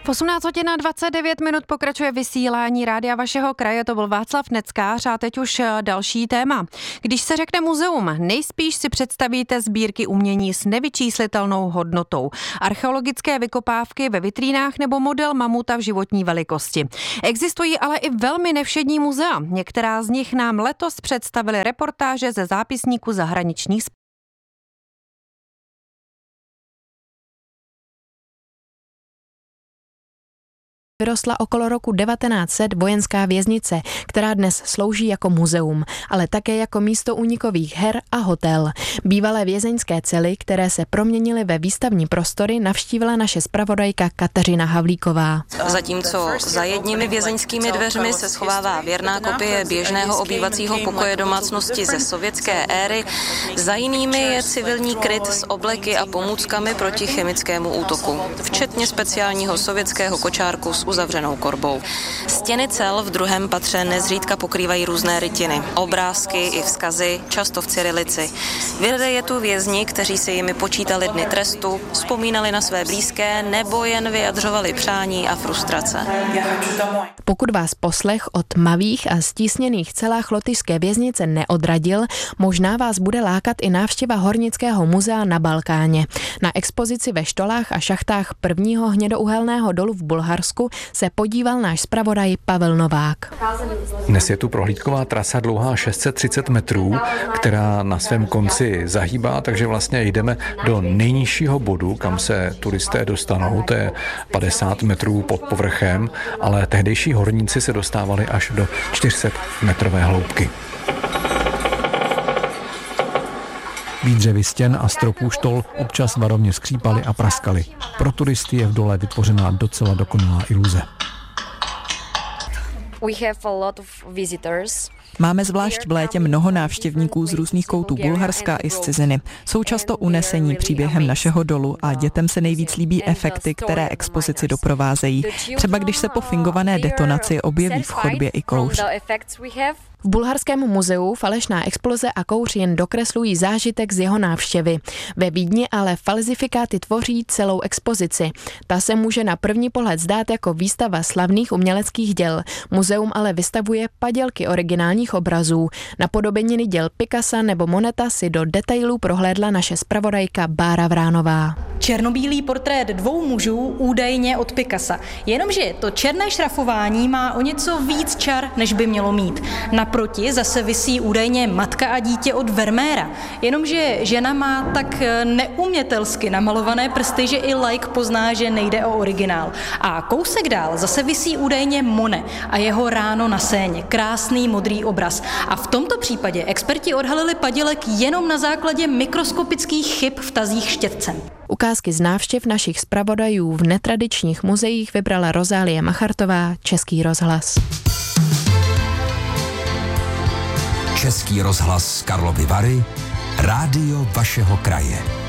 18:29 pokračuje vysílání rádia vašeho kraje, to byl Václav Neckář a teď už další téma. Když se řekne muzeum, nejspíš si představíte sbírky umění s nevyčíslitelnou hodnotou, archeologické vykopávky ve vitrínách nebo model mamuta v životní velikosti. Existují ale i velmi nevšední muzea. Některá z nich nám letos představily reportáže ze zápisníku zahraničních Vyrostla okolo roku 1900 vojenská věznice, která dnes slouží jako muzeum, ale také jako místo únikových her a hotel. Bývalé vězeňské cely, které se proměnily ve výstavní prostory, navštívila naše zpravodajka Kateřina Havlíková. Zatímco za jedními vězeňskými dveřmi se schovává věrná kopie běžného obývacího pokoje domácnosti ze sovětské éry, za jinými je civilní kryt s obleky a pomůckami proti chemickému útoku, včetně speciálního sovětského kočárku s uzavřenou korbou. Stěny cel v druhém patře nezřídka pokrývají různé rytiny, obrázky i vzkazy, často v cyrilici. Vyhledají je tu vězni, kteří si jimi počítali dny trestu, vzpomínali na své blízké nebo jen vyjadřovali přání a frustrace. Pokud vás poslech o tmavých a stísněných celách lotyšské věznice neodradil, možná vás bude lákat i návštěva Hornického muzea na Balkáně. Na expozici ve štolách a šachtách prvního hnědouhelného dolu v Bulharsku se podíval náš zpravodaj Pavel Novák. Dnes je tu prohlídková trasa dlouhá 630 metrů, která na svém konci zahýbá, takže vlastně jdeme do nejnižšího bodu, kam se turisté dostanou, to je 50 metrů pod povrchem, ale tehdejší horníci se dostávali až do 400 metrové hloubky. Výdřevy stěn a stropů štol občas varovně skřípaly a praskaly. Pro turisty je v dole vytvořená docela dokonalá iluze. Máme zvlášť v létě mnoho návštěvníků z různých koutů Bulharska i z ciziny. Jsou často unesení příběhem našeho dolu a dětem se nejvíc líbí efekty, které expozici doprovázejí. Třeba když se po fingované detonaci objeví v chodbě i kouř. V Bulharském muzeu falešná exploze a kouř jen dokreslují zážitek z jeho návštěvy. Ve Vídni ale falzifikáty tvoří celou expozici. Ta se může na první pohled zdát jako výstava slavných uměleckých děl. Muzeum ale vystavuje padělky originálních obrazů. Napodobeniny děl Picassa nebo Moneta si do detailů prohlédla naše zpravodajka Bára Vránová. Černobílý portrét dvou mužů údajně od Picassa. Jenomže to černé šrafování má o něco víc čar, než by mělo mít. Naproti zase visí údajně matka a dítě od Vermeera. Jenomže žena má tak neumětelsky namalované prsty, že i laik pozná, že nejde o originál. A kousek dál zase visí údajně Monet a jeho Ráno na Séně. Krásný modrý obraz. A v tomto případě experti odhalili padělek jenom na základě mikroskopických chyb v tazích štětcem. Ukázky z návštěv našich zpravodajů v netradičních muzeích vybrala Rozálie Machartová, Český rozhlas. Český rozhlas Karlovy Vary, rádio vašeho kraje.